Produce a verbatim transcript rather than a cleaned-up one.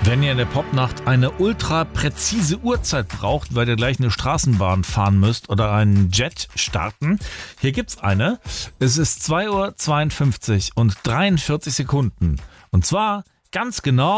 Wenn ihr in der Popnacht eine ultra präzise Uhrzeit braucht, weil ihr gleich eine Straßenbahn fahren müsst oder einen Jet starten, hier gibt's eine. Es ist zwei Uhr zweiundfünfzig und dreiundvierzig Sekunden. Und zwar ganz genau